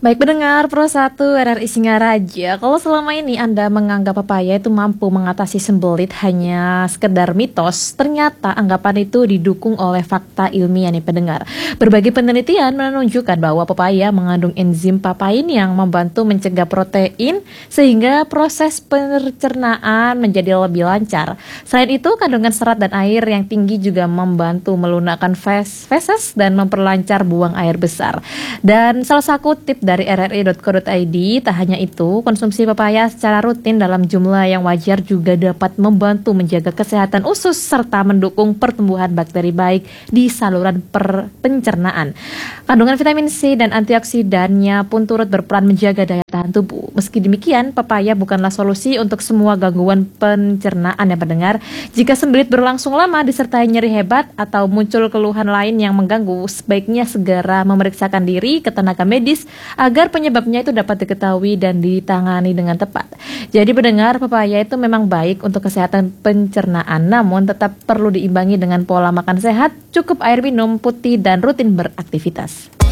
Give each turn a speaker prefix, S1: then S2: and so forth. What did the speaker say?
S1: Baik pendengar Pro 1 RRI Singaraja, kalau selama ini Anda menganggap pepaya itu mampu mengatasi sembelit hanya sekedar mitos, ternyata anggapan itu didukung oleh fakta ilmiah nih pendengar. Berbagai penelitian menunjukkan bahwa pepaya mengandung enzim papain yang membantu mencegah protein sehingga proses pencernaan menjadi lebih lancar. Selain itu, kandungan serat dan air yang tinggi juga membantu melunakkan feses dan memperlancar buang air besar. Dan salah satu tip dari rri.co.id, tak hanya itu, konsumsi pepaya secara rutin dalam jumlah yang wajar juga dapat membantu menjaga kesehatan usus serta mendukung pertumbuhan bakteri baik di saluran pencernaan. Kandungan vitamin C dan antioksidannya pun turut berperan menjaga daya tahan tubuh. Meski demikian, pepaya bukanlah solusi untuk semua gangguan pencernaan yang pendengar. Jika sembelit berlangsung lama disertai nyeri hebat atau muncul keluhan lain yang mengganggu, sebaiknya segera memeriksakan diri ke tenaga medis agar penyebabnya itu dapat diketahui dan ditangani dengan tepat. Jadi pendengar, pepaya itu memang baik untuk kesehatan pencernaan, namun tetap perlu diimbangi dengan pola makan sehat, cukup air minum putih dan rutin beraktivitas.